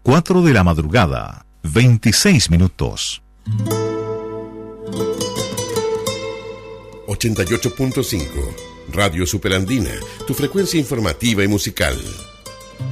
4 de la madrugada, 26 minutos. 88.5 Radio Superandina, tu frecuencia informativa y musical.